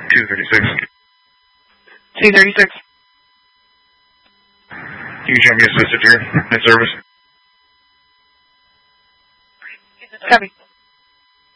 236. 236. You can show me assisted here in service. Copy.